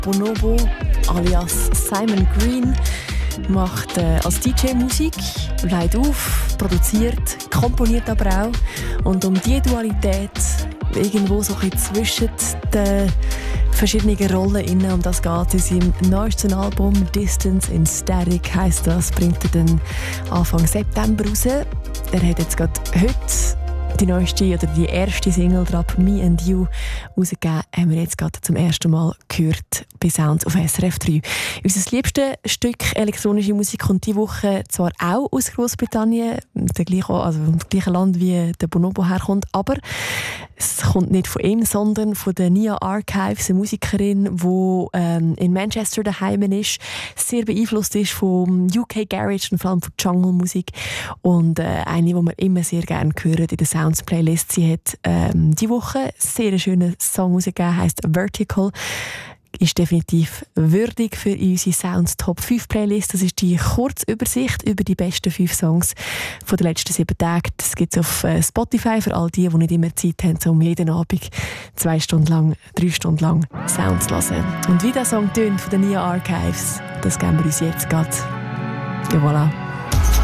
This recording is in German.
Bonobo alias Simon Green macht als DJ Musik, legt auf, produziert, komponiert aber auch. Und um diese Dualität irgendwo so ein bisschen zwischen den verschiedenen Rollen innen, um das geht es im neuesten Album «Distance in Static» heisst das, bringt er dann Anfang September raus. Er hat jetzt gerade heute die neueste oder die erste Single drauf, «Me and You», rausgegeben, haben wir jetzt gerade zum ersten Mal gehört bei Sounds auf SRF 3. Unser liebstes Stück elektronische Musik kommt diese Woche zwar auch aus Großbritannien, vom gleichen Land wie der Bonobo herkommt, aber es kommt nicht von ihm, sondern von der Nia Archives, eine Musikerin, die in Manchester daheim ist, sehr beeinflusst ist vom UK Garage und vor allem von Jungle-Musik und eine, die wir immer sehr gerne hören in der Sounds-Playlist. Sie hat diese Woche einen sehr schönen Song rausgegeben, heisst «Vertical». Ist definitiv würdig für unsere Sounds Top 5 Playlist. Das ist die Kurzübersicht über die besten 5 Songs von den letzten 7 Tagen. Das gibt es auf Spotify für all die nicht immer Zeit haben, um jeden Abend 2 Stunden lang, 3 Stunden lang Sounds zu hören. Und wie der Song tönt von den Nia Archives, das geben wir uns jetzt gerade. Et voilà.